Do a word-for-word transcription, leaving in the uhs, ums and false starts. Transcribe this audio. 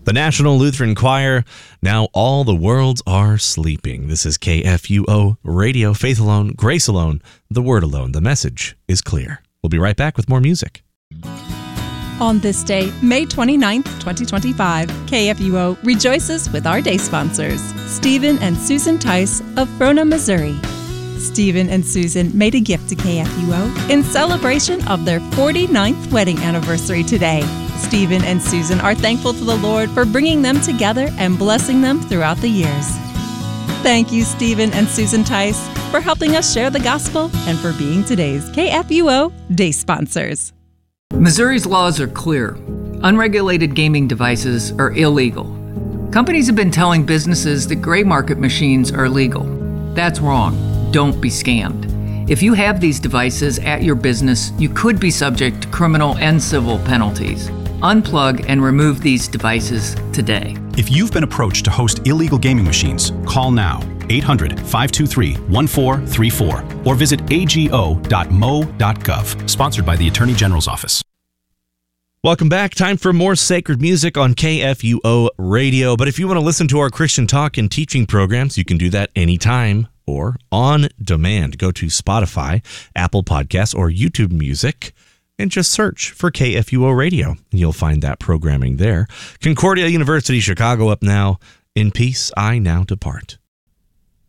The National Lutheran Choir, Now All the Worlds Are Sleeping. This is K F U O Radio, faith alone, grace alone, the word alone. The message is clear. We'll be right back with more music. On this day, May twenty-ninth, twenty twenty-five, K F U O rejoices with our day sponsors, Stephen and Susan Tice of Frona, Missouri. Stephen and Susan made a gift to K F U O in celebration of their forty-ninth wedding anniversary today. Stephen and Susan are thankful to the Lord for bringing them together and blessing them throughout the years. Thank you, Stephen and Susan Tice, for helping us share the gospel and for being today's K F U O Day sponsors. Missouri's laws are clear. Unregulated gaming devices are illegal. Companies have been telling businesses that gray market machines are legal. That's wrong. Don't be scammed. If you have these devices at your business, you could be subject to criminal and civil penalties. Unplug and remove these devices today. If you've been approached to host illegal gaming machines, call now, eight hundred, five two three, one four three four, or visit a g o dot m o dot gov. Sponsored by the Attorney General's Office. Welcome back. Time for more sacred music on K F U O Radio. But if you want to listen to our Christian talk and teaching programs, you can do that anytime or on demand. Go to Spotify, Apple Podcasts, or YouTube Music and just search for K F U O Radio, and you'll find that programming there. Concordia University Chicago up now. In peace, I now depart.